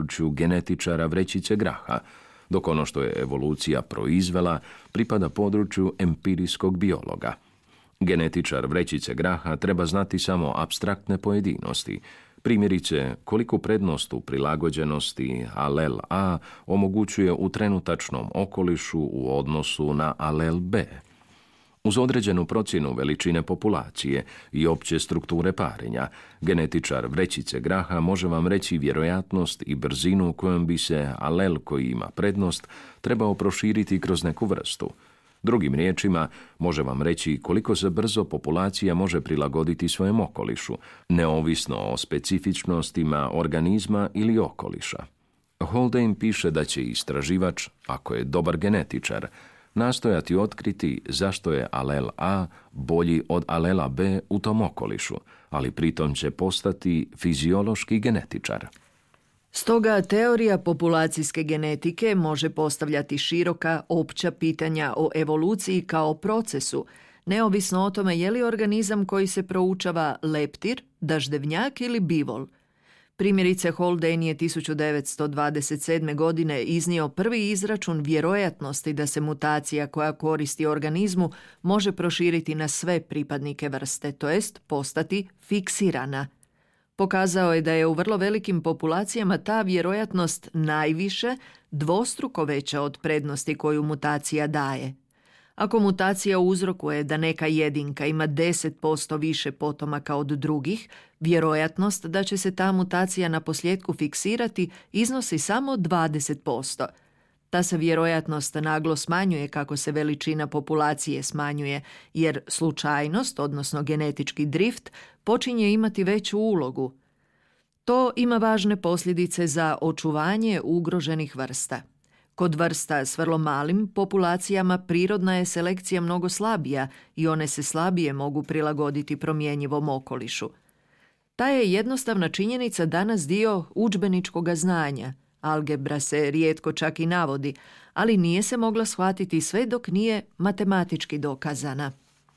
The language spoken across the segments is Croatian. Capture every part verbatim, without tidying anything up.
području genetičara vrećice graha, dok ono što je evolucija proizvela pripada području empirijskog biologa. Genetičar vrećice graha treba znati samo apstraktne pojedinosti, primjerice koliku prednost u prilagođenosti alel A omogućuje u trenutačnom okolišu u odnosu na alel B. Uz određenu procjenu veličine populacije i opće strukture parenja, genetičar vrećice graha može vam reći vjerojatnost i brzinu kojom bi se alel koji ima prednost trebao proširiti kroz neku vrstu. Drugim riječima, može vam reći koliko se brzo populacija može prilagoditi svojem okolišu, neovisno o specifičnostima organizma ili okoliša. Haldane piše da će istraživač, ako je dobar genetičar, nastojati otkriti zašto je alel A bolji od alela B u tom okolišu, ali pritom će postati fiziološki genetičar. Stoga teorija populacijske genetike može postavljati široka, opća pitanja o evoluciji kao procesu, neovisno o tome je li organizam koji se proučava leptir, daždevnjak ili bivol. Primjerice, Haldane je tisuću devetsto dvadeset sedme. godine iznio prvi izračun vjerojatnosti da se mutacija koja koristi organizmu može proširiti na sve pripadnike vrste, to jest postati fiksirana. Pokazao je da je u vrlo velikim populacijama ta vjerojatnost najviše dvostruko veća od prednosti koju mutacija daje. Ako mutacija uzrokuje da neka jedinka ima deset posto više potomaka od drugih, vjerojatnost da će se ta mutacija na posljedku fiksirati iznosi samo dvadeset posto. Ta se vjerojatnost naglo smanjuje kako se veličina populacije smanjuje, jer slučajnost, odnosno genetički drift, počinje imati veću ulogu. To ima važne posljedice za očuvanje ugroženih vrsta. Kod vrsta s vrlo malim populacijama prirodna je selekcija mnogo slabija i one se slabije mogu prilagoditi promjenjivom okolišu. Ta je jednostavna činjenica danas dio udžbeničkog znanja. Algebra se rijetko čak i navodi, ali nije se mogla shvatiti sve dok nije matematički dokazana.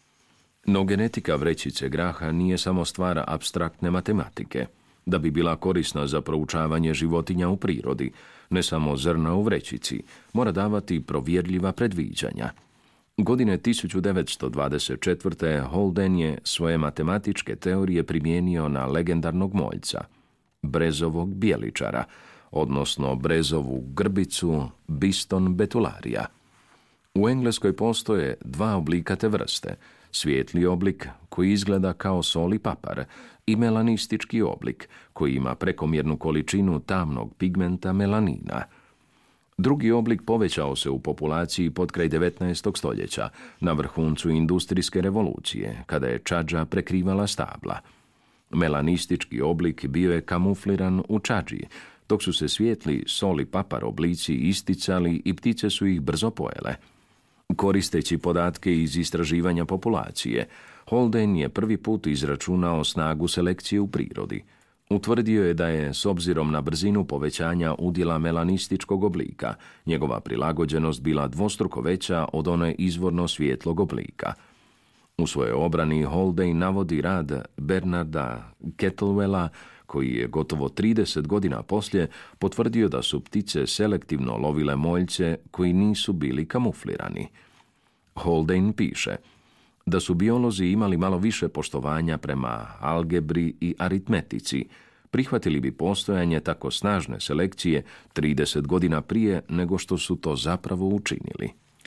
No genetika vrećice graha nije samo stvar apstraktne matematike. Da bi bila korisna za proučavanje životinja u prirodi, ne samo zrna u vrećici, mora davati provjerljiva predviđanja. Godine tisuću devetsto dvadeset četvrte. Haldane je svoje matematičke teorije primijenio na legendarnog moljca, brezovog bijeličara, odnosno brezovu grbicu Biston betularia. U Engleskoj postoje dva oblika te vrste, svijetli oblik koji izgleda kao sol i papar i melanistički oblik koji ima prekomjernu količinu tamnog pigmenta melanina. Drugi oblik povećao se u populaciji potkraj devetnaestog. stoljeća, na vrhuncu industrijske revolucije, kada je čađa prekrivala stabla. Melanistički oblik bio je kamufliran u čađi, dok su se svijetli sol i papar oblici isticali i ptice su ih brzo pojele. Koristeći podatke iz istraživanja populacije, Haldane je prvi put izračunao snagu selekcije u prirodi. Utvrdio je da je, s obzirom na brzinu povećanja udjela melanističkog oblika, njegova prilagođenost bila dvostruko veća od one izvorno svijetlog oblika. U svojoj obrani Haldane navodi rad Bernarda Kettlewella, koji je gotovo trideset godina poslije potvrdio da su ptice selektivno lovile moljce koji nisu bili kamuflirani. Haldane piše da su biolozi imali malo više poštovanja prema algebri i aritmetici, prihvatili bi postojanje tako snažne selekcije trideset godina prije nego što su to zapravo učinili.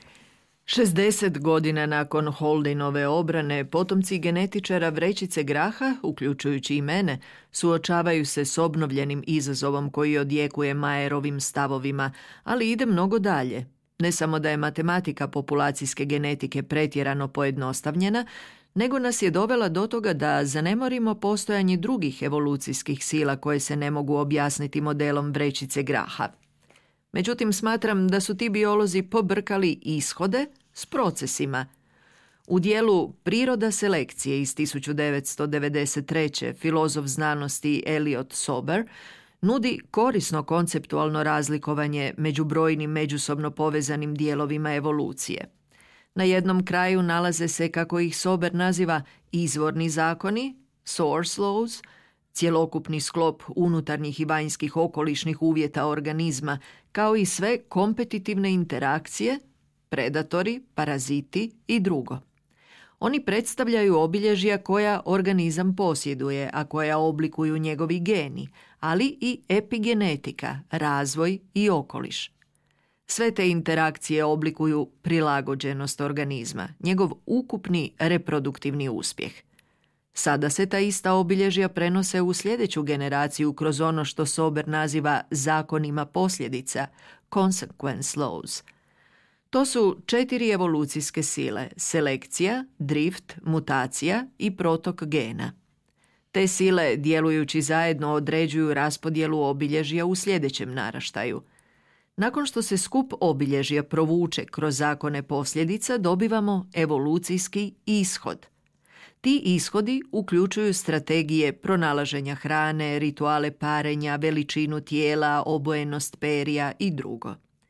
šezdeset godina nakon Haldaneove obrane, potomci genetičara vrećice graha, uključujući i mene, suočavaju se s obnovljenim izazovom koji odjekuje Mayerovim stavovima, ali ide mnogo dalje. Ne samo da je matematika populacijske genetike pretjerano pojednostavljena, nego nas je dovela do toga da zanemorimo postojanje drugih evolucijskih sila koje se ne mogu objasniti modelom vrećice graha. Međutim, smatram da su ti biolozi pobrkali ishode s procesima. U dijelu Priroda selekcije iz tisuću devetsto devedeset treće. filozof znanosti Elliot Sober nudi korisno konceptualno razlikovanje među brojnim međusobno povezanim dijelovima evolucije. Na jednom kraju nalaze se, kako ih Sober naziva, izvorni zakoni, source laws, cjelokupni sklop unutarnjih i vanjskih okolišnih uvjeta organizma, kao i sve kompetitivne interakcije, predatori, paraziti i drugo. Oni predstavljaju obilježja koja organizam posjeduje, a koja oblikuju njegovi geni, ali i epigenetika, razvoj i okoliš. Sve te interakcije oblikuju prilagođenost organizma, njegov ukupni reproduktivni uspjeh. Sada se ta ista obilježja prenose u sljedeću generaciju kroz ono što Sober naziva zakonima posljedica, consequence laws. To su četiri evolucijske sile: selekcija, drift, mutacija i protok gena. Te sile, djelujući zajedno, određuju raspodjelu obilježja u sljedećem naraštaju. Nakon što se skup obilježja provuče kroz zakone posljedica, dobivamo evolucijski ishod. Ti ishodi uključuju strategije pronalaženja hrane, rituale parenja, veličinu tijela, obojenost perja i drugo.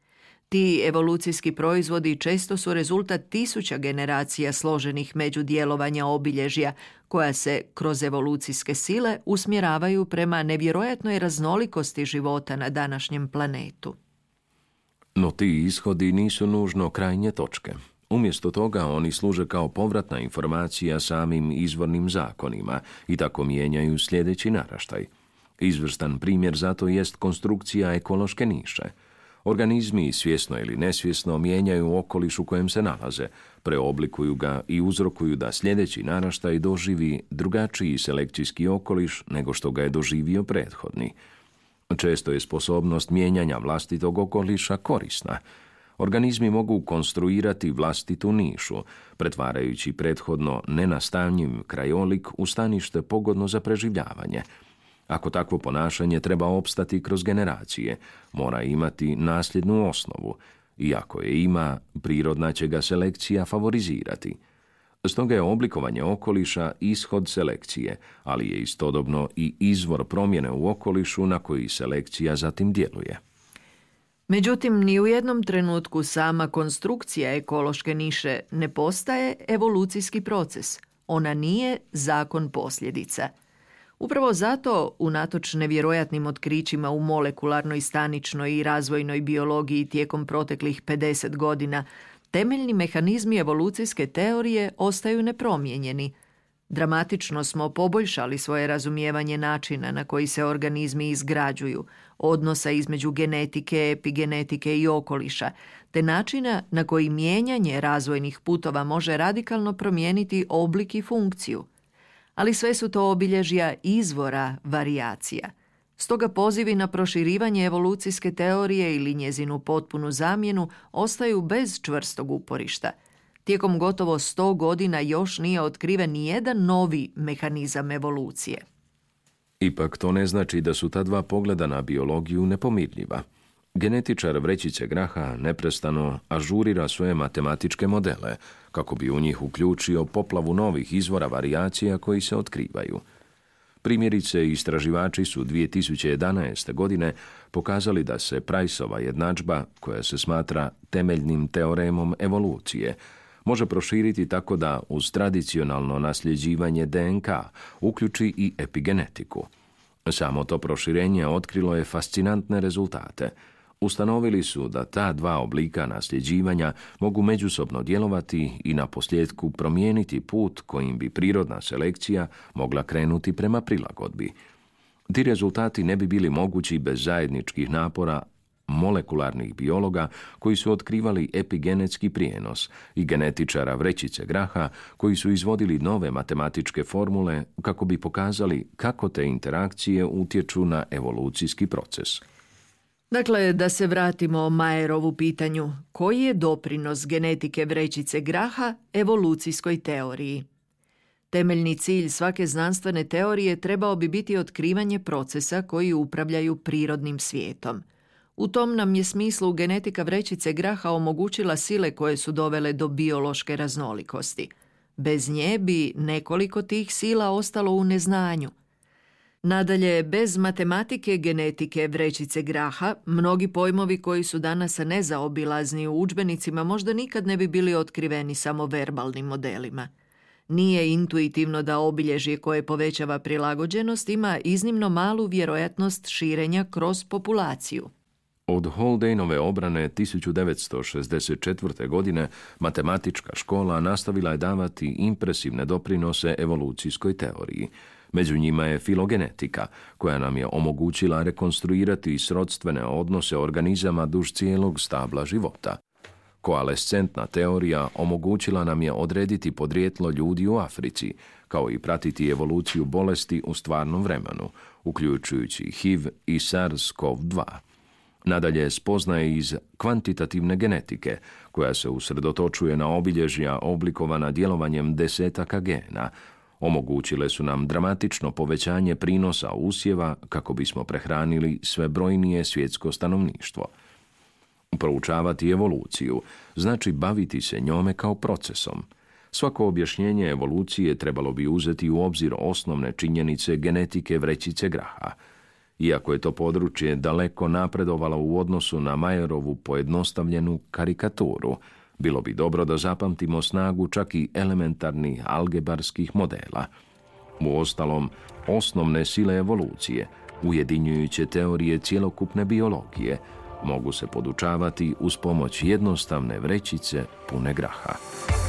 Ti evolucijski proizvodi često su rezultat tisuća generacija složenih međudjelovanja obilježja koja se kroz evolucijske sile usmjeravaju prema nevjerojatnoj raznolikosti života na današnjem planetu. No ti ishodi nisu nužno krajnje točke. Umjesto toga oni služe kao povratna informacija samim izvornim zakonima i tako mijenjaju sljedeći naraštaj. Izvrstan primjer zato jest konstrukcija ekološke niše. Organizmi, svjesno ili nesvjesno, mijenjaju okoliš u kojem se nalaze, preoblikuju ga i uzrokuju da sljedeći naraštaj doživi drugačiji selekcijski okoliš nego što ga je doživio prethodni. Često je sposobnost mijenjanja vlastitog okoliša korisna. Organizmi mogu konstruirati vlastitu nišu, pretvarajući prethodno nenastanjiv krajolik u stanište pogodno za preživljavanje. Ako takvo ponašanje treba opstati kroz generacije, mora imati nasljednu osnovu, i ako je ima, prirodna će ga selekcija favorizirati. Stoga je oblikovanje okoliša ishod selekcije, ali je istodobno i izvor promjene u okolišu na koji selekcija zatim djeluje. Međutim, ni u jednom trenutku sama konstrukcija ekološke niše ne postaje evolucijski proces. Ona nije zakon posljedica. Upravo zato, unatoč nevjerojatnim otkrićima u molekularnoj, staničnoj i razvojnoj biologiji tijekom proteklih pedeset godina, temeljni mehanizmi evolucijske teorije ostaju nepromijenjeni. Dramatično smo poboljšali svoje razumijevanje načina na koji se organizmi izgrađuju, odnosa između genetike, epigenetike i okoliša, te načina na koji mijenjanje razvojnih putova može radikalno promijeniti oblik i funkciju. Ali sve su to obilježja izvora varijacija. Stoga pozivi na proširivanje evolucijske teorije ili njezinu potpunu zamjenu ostaju bez čvrstog uporišta. Tijekom gotovo sto godina još nije otkriven nijedan novi mehanizam evolucije. Ipak to ne znači da su ta dva pogleda na biologiju nepomirljiva. Genetičar vrećice graha neprestano ažurira svoje matematičke modele, kako bi u njih uključio poplavu novih izvora varijacija koji se otkrivaju. Primjerice, istraživači su dvije tisuće jedanaeste. godine pokazali da se Priceova jednadžba, koja se smatra temeljnim teoremom evolucije, može proširiti tako da uz tradicionalno nasljeđivanje D N K uključi i epigenetiku. Samo to proširenje otkrilo je fascinantne rezultate. Ustanovili su da ta dva oblika nasljeđivanja mogu međusobno djelovati i na posljedku promijeniti put kojim bi prirodna selekcija mogla krenuti prema prilagodbi. Ti rezultati ne bi bili mogući bez zajedničkih napora molekularnih biologa koji su otkrivali epigenetski prijenos i genetičara vrećice graha koji su izvodili nove matematičke formule kako bi pokazali kako te interakcije utječu na evolucijski proces. Dakle, da se vratimo Mayerovu pitanju, koji je doprinos genetike vrećice graha evolucijskoj teoriji? Temeljni cilj svake znanstvene teorije trebao bi biti otkrivanje procesa koji upravljaju prirodnim svijetom. U tom nam je smislu genetika vrećice graha omogućila sile koje su dovele do biološke raznolikosti. Bez nje bi nekoliko tih sila ostalo u neznanju. Nadalje, bez matematike genetike vrećice graha, mnogi pojmovi koji su danas nezaobilazni u udžbenicima možda nikad ne bi bili otkriveni samo verbalnim modelima. Nije intuitivno da obilježje koje povećava prilagođenost ima iznimno malu vjerojatnost širenja kroz populaciju. Od Haldaneove obrane tisuću devetsto šezdeset četvrte. godine matematička škola nastavila je davati impresivne doprinose evolucijskoj teoriji. Među njima je filogenetika, koja nam je omogućila rekonstruirati srodstvene odnose organizama duž cijelog stabla života. Koalescentna teorija omogućila nam je odrediti podrijetlo ljudi u Africi, kao i pratiti evoluciju bolesti u stvarnom vremenu, uključujući H I V i SARS-CoV dva. Nadalje, spoznaje iz kvantitativne genetike, koja se usredotočuje na obilježja oblikovana djelovanjem desetaka gena, omogućile su nam dramatično povećanje prinosa usjeva kako bismo prehranili sve brojnije svjetsko stanovništvo. Proučavati evoluciju znači baviti se njome kao procesom. Svako objašnjenje evolucije trebalo bi uzeti u obzir osnovne činjenice genetike vrećice graha. Iako je to područje daleko napredovalo u odnosu na Mayerovu pojednostavljenu karikaturu, bilo bi dobro da zapamtimo snagu čak i elementarnih algebarskih modela. Uostalom, osnovne sile evolucije, ujedinjujuće teorije cjelokupne biologije, mogu se podučavati uz pomoć jednostavne vrećice pune graha.